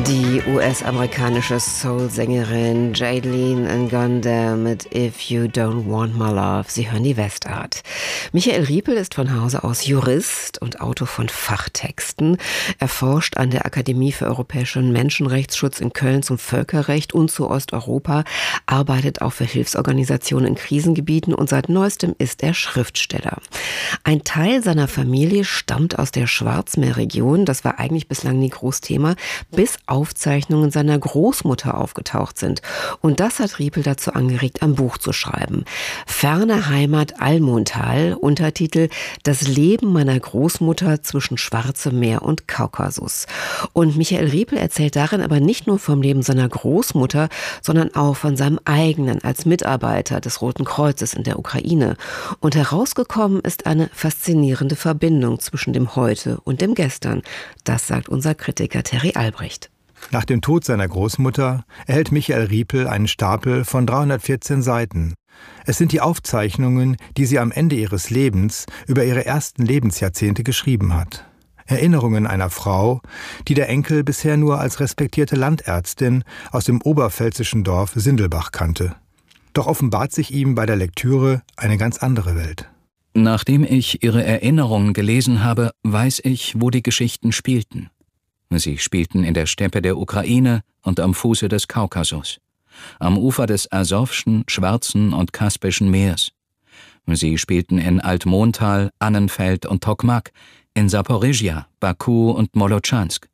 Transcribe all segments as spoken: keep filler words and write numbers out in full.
Die U S-amerikanische Soul-Sängerin Jaylene Ngonda mit If You Don't Want My Love. Sie hören die Westart. Michael Riepel ist von Hause aus Jurist und Autor von Fachtexten. Er forscht an der Akademie für europäischen Menschenrechtsschutz in Köln zum Völkerrecht und zu Osteuropa, arbeitet auch für Hilfsorganisationen in Krisengebieten und seit neuestem ist er Schriftsteller. Ein Teil seiner Familie stammt aus der Schwarzmeerregion. Das war eigentlich bislang nie Großthema, bis Aufzeichnungen seiner Großmutter aufgetaucht sind. Und das hat Riepel dazu angeregt, ein Buch zu schreiben. Ferne Heimat Almontal, Untertitel Das Leben meiner Großmutter zwischen Schwarzem Meer und Kaukasus. Und Michael Riepel erzählt darin aber nicht nur vom Leben seiner Großmutter, sondern auch von seinem eigenen als Mitarbeiter des Roten Kreuzes in der Ukraine. Und herausgekommen ist eine faszinierende Verbindung zwischen dem Heute und dem Gestern. Das sagt unser Kritiker Terry Albrecht. Nach dem Tod seiner Großmutter erhält Michael Riepel einen Stapel von dreihundertvierzehn Seiten. Es sind die Aufzeichnungen, die sie am Ende ihres Lebens über ihre ersten Lebensjahrzehnte geschrieben hat. Erinnerungen einer Frau, die der Enkel bisher nur als respektierte Landärztin aus dem oberpfälzischen Dorf Sindelbach kannte. Doch offenbart sich ihm bei der Lektüre eine ganz andere Welt. Nachdem ich ihre Erinnerungen gelesen habe, weiß ich, wo die Geschichten spielten. Sie spielten in der Steppe der Ukraine und am Fuße des Kaukasus, am Ufer des Asowschen, Schwarzen und Kaspischen Meers. Sie spielten in Altmontal, Annenfeld und Tokmak, in Saporizhia, Baku und Molotschansk.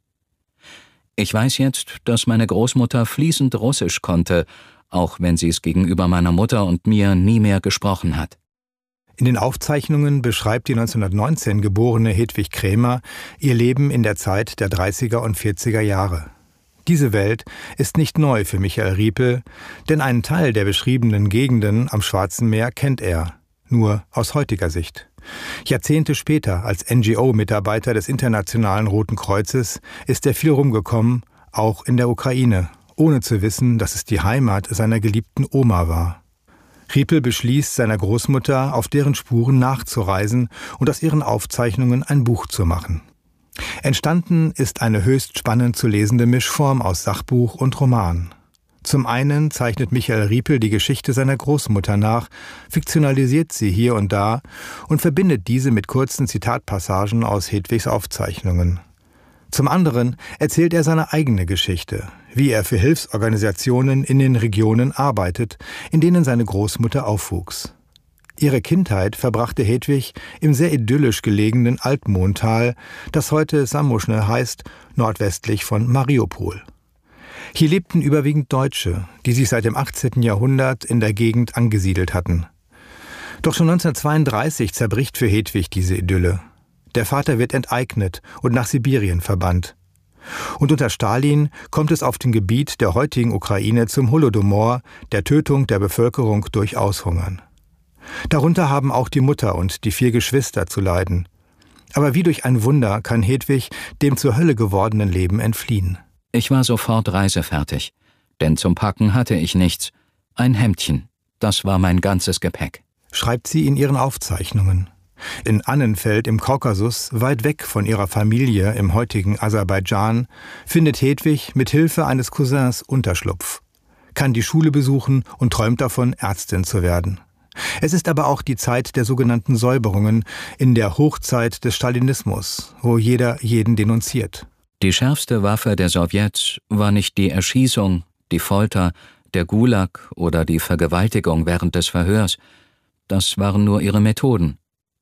Ich weiß jetzt, dass meine Großmutter fließend Russisch konnte, auch wenn sie es gegenüber meiner Mutter und mir nie mehr gesprochen hat. In den Aufzeichnungen beschreibt die neunzehnhundertneunzehn geborene Hedwig Krämer ihr Leben in der Zeit der dreißiger und vierziger Jahre. Diese Welt ist nicht neu für Michael Riepel, denn einen Teil der beschriebenen Gegenden am Schwarzen Meer kennt er, nur aus heutiger Sicht. Jahrzehnte später, als N G O-Mitarbeiter des Internationalen Roten Kreuzes, ist er viel rumgekommen, auch in der Ukraine, ohne zu wissen, dass es die Heimat seiner geliebten Oma war. Riepel beschließt, seiner Großmutter auf deren Spuren nachzureisen und aus ihren Aufzeichnungen ein Buch zu machen. Entstanden ist eine höchst spannend zu lesende Mischform aus Sachbuch und Roman. Zum einen zeichnet Michael Riepel die Geschichte seiner Großmutter nach, fiktionalisiert sie hier und da und verbindet diese mit kurzen Zitatpassagen aus Hedwigs Aufzeichnungen. Zum anderen erzählt er seine eigene Geschichte, wie er für Hilfsorganisationen in den Regionen arbeitet, in denen seine Großmutter aufwuchs. Ihre Kindheit verbrachte Hedwig im sehr idyllisch gelegenen Altmontal, das heute Samoschne heißt, nordwestlich von Mariupol. Hier lebten überwiegend Deutsche, die sich seit dem achtzehnten Jahrhundert in der Gegend angesiedelt hatten. Doch schon neunzehnhundertzweiunddreißig zerbricht für Hedwig diese Idylle. Der Vater wird enteignet und nach Sibirien verbannt. Und unter Stalin kommt es auf dem Gebiet der heutigen Ukraine zum Holodomor, der Tötung der Bevölkerung durch Aushungern. Darunter haben auch die Mutter und die vier Geschwister zu leiden. Aber wie durch ein Wunder kann Hedwig dem zur Hölle gewordenen Leben entfliehen. Ich war sofort reisefertig, denn zum Packen hatte ich nichts. Ein Hemdchen, das war mein ganzes Gepäck. Schreibt sie in ihren Aufzeichnungen. In Annenfeld im Kaukasus, weit weg von ihrer Familie im heutigen Aserbaidschan, findet Hedwig mit Hilfe eines Cousins Unterschlupf, kann die Schule besuchen und träumt davon, Ärztin zu werden. Es ist aber auch die Zeit der sogenannten Säuberungen in der Hochzeit des Stalinismus, wo jeder jeden denunziert. Die schärfste Waffe der Sowjets war nicht die Erschießung, die Folter, der Gulag oder die Vergewaltigung während des Verhörs. Das waren nur ihre Methoden.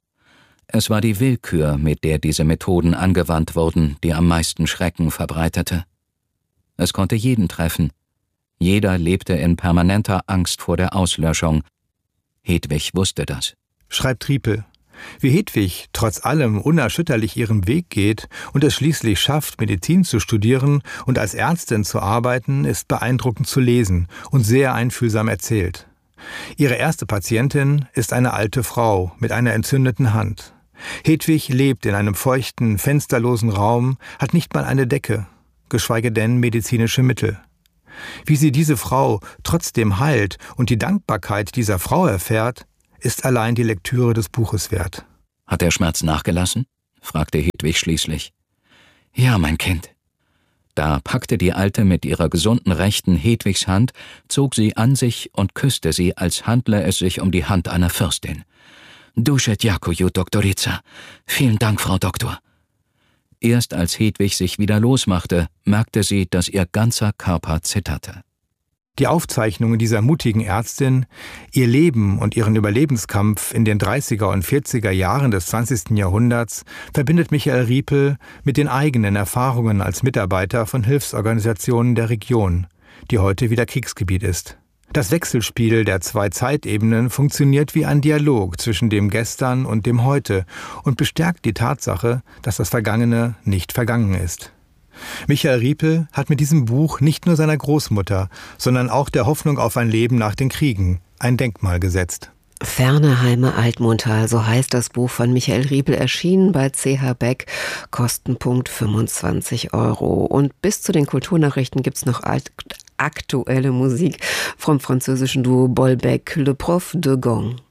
Es war die Willkür, mit der diese Methoden angewandt wurden, die am meisten Schrecken verbreitete. Es konnte jeden treffen. Jeder lebte in permanenter Angst vor der Auslöschung. Hedwig wusste das. Schreibt Riepel. Wie Hedwig trotz allem unerschütterlich ihren Weg geht und es schließlich schafft, Medizin zu studieren und als Ärztin zu arbeiten, ist beeindruckend zu lesen und sehr einfühlsam erzählt. Ihre erste Patientin ist eine alte Frau mit einer entzündeten Hand. Hedwig lebt in einem feuchten, fensterlosen Raum, hat nicht mal eine Decke, geschweige denn medizinische Mittel. Wie sie diese Frau trotzdem heilt und die Dankbarkeit dieser Frau erfährt, ist allein die Lektüre des Buches wert. Hat der Schmerz nachgelassen? Fragte Hedwig schließlich. Ja, mein Kind. Da packte die Alte mit ihrer gesunden Rechten Hedwigs Hand, zog sie an sich und küsste sie, als handle es sich um die Hand einer Fürstin. »Duše ďakuju, doktorica. Vielen Dank, Frau Doktor.« Erst als Hedwig sich wieder losmachte, merkte sie, dass ihr ganzer Körper zitterte. Die Aufzeichnungen dieser mutigen Ärztin, ihr Leben und ihren Überlebenskampf in den dreißiger und vierziger Jahren des zwanzigsten Jahrhunderts verbindet Michael Riepel mit den eigenen Erfahrungen als Mitarbeiter von Hilfsorganisationen der Region, die heute wieder Kriegsgebiet ist. Das Wechselspiel der zwei Zeitebenen funktioniert wie ein Dialog zwischen dem Gestern und dem Heute und bestärkt die Tatsache, dass das Vergangene nicht vergangen ist. Michael Riepel hat mit diesem Buch nicht nur seiner Großmutter, sondern auch der Hoffnung auf ein Leben nach den Kriegen ein Denkmal gesetzt. Fernerheime Altmundtal, so heißt das Buch von Michael Riepel, erschienen bei C H Beck, Kostenpunkt fünfundzwanzig Euro. Und bis zu den Kulturnachrichten gibt's noch alt, aktuelle Musik vom französischen Duo Bolbec, Le Prof de Gong.